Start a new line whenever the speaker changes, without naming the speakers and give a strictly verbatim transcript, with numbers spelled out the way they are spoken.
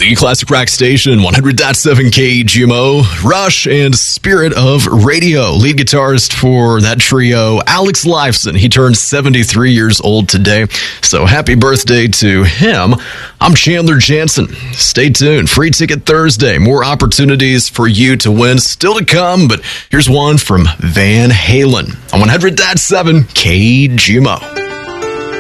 The Classic Rock Station, one hundred point seven K G M O, Rush, and Spirit of Radio. Lead guitarist for that trio, Alex Lifeson. He turned seventy-three years old today, so happy birthday to him. I'm Chandler Jansen. Stay tuned. Free Ticket Thursday. More opportunities for you to win still to come, but here's one from Van Halen on one hundred point seven K G M O.